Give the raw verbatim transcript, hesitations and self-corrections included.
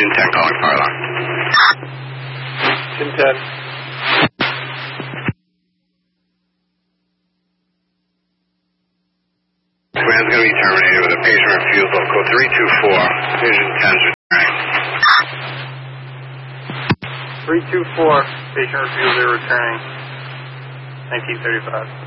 Fusion ten calling fire alarm. Fusion ten. Command's going to be terminated with a patient refusal. Code three two four. Fusion ten's returning. three two four. Patient refusal returning. nineteen thirty-five.